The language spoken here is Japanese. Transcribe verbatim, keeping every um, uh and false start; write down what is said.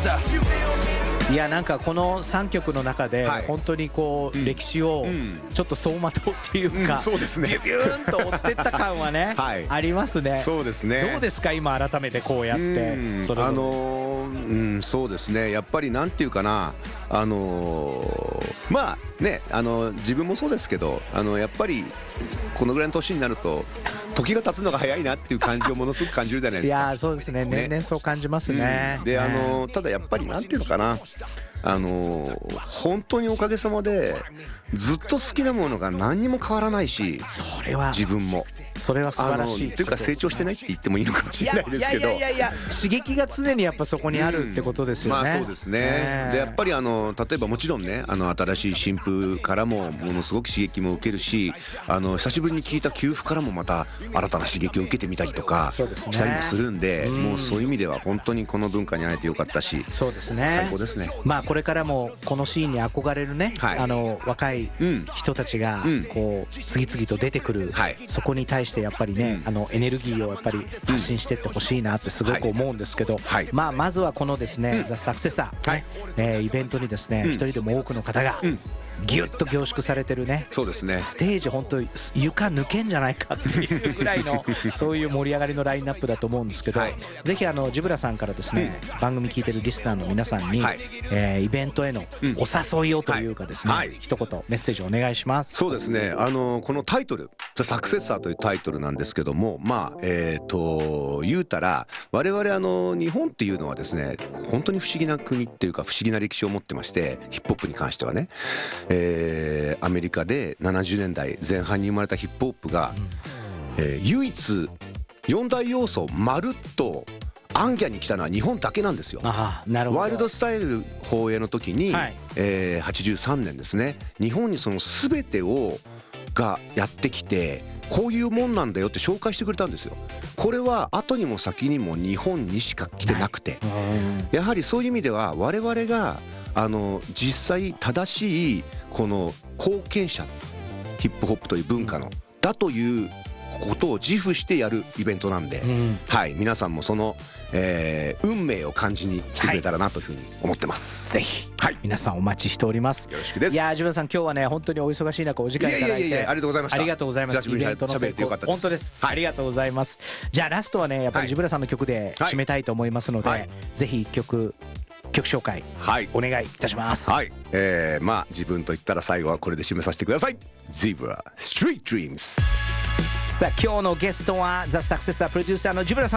いやなんかこのさんきょくの中で本当にこう歴史をちょっと走馬灯っていうかそうですね、 ビューンと追ってった感はねありますね。 そうですね。 どうですか今改めてこうやってそれあのうんそうですね、やっぱりなんていうかな、あのまあね、あの自分もそうですけど、あのやっぱりこのぐらいの年になると時が経つのが早いなっていう感じをものすごく感じるじゃないですか。 いやそうですね、年々そう感じますね。 うん、であのただやっぱりなんていうのかな、あの本当におかげさまでずっと好きなものが何にも変わらないし、 それは自分もそれは素晴らしいというか成長してないって言ってもいいのかもしれないですけど、 いやいやいやいや刺激が常にやっぱそこにあるってことですよね。 まあそうですね。でやっぱりあの例えばもちろんね、あの新しい新婦からもものすごく刺激も受けるし、あの久しぶりに聞いた給付からもまた新たな刺激を受けてみたりとかしたりもするんで、もうそういう意味では本当にこの文化に会えてよかったし、 そうですね、 最高ですね。 まあこれからもこのシーンに憧れるね、はい、あの若い人たちがこう次々と出てくる、はい、そこに対してやっぱりね、うん、あのエネルギーをやっぱり発信していってほしいなってすごく思うんですけど、はい、まあまずはこのですね、うん、ザ・サクセサー、はい、えー、イベントにですね、うん、一人でも多くの方が、うん、ギュッと凝縮されてるね、 そうですね、 ステージ本当に床抜けんじゃないかっていうぐらいのそういう盛り上がりのラインナップだと思うんですけど、はい、ぜひあのジブラさんからですね、うん、番組聞いてるリスナーの皆さんに、はい、えー、イベントへのお誘いをというかですね、はいはい、一言メッセージお願いします。 そうですね、あのこのタイトル「ザ・サクセッサー」というタイトルなんですけども、まあえーと言うたら我々あの日本っていうのはですね、本当に不思議な国っていうか不思議な歴史を持ってまして、ヒップホップに関してはね、えー、アメリカでななじゅうねんだいぜん半に生まれたヒップホップが、うん、えー、唯一よん大要素まるっとアンギャに来たのは日本だけなんですよ。 あ、なるほど。 ワイルドスタイル放映の時に、はい、えー、はちじゅうさんねんですね、日本にその全てをがやってきて、こういうもんなんだよって紹介してくれたんですよ。これは後にも先にも日本にしか来てなくて、やはりそういう意味では我々があの実際正しいこの貢献者、ヒップホップという文化のだということを自負してやるイベントなんで、うん、はい、皆さんもその、えー、運命を感じに来てくれたらなというふうに思ってます、 はい、ぜひ、はい、皆さんお待ちしております。 よろしくです。 いやジブラさん今日はね本当にお忙しい中お時間いただいて、いやいやいや、 ありがとうございました。 ありがとうございます。イベントの成功本当です、はい、ありがとうございます。じゃあラストはねやっぱりジブラさんの曲で締めたいと思いますので、はいはい、ぜひ一曲曲紹介、はい、お願いいたします。 はい、えー、まあ自分と言ったら最後はこれで締めさせてください。 Zebra Street Dreams。 さあ今日のゲストはザ・サクセッサープロデューサーのジブラさん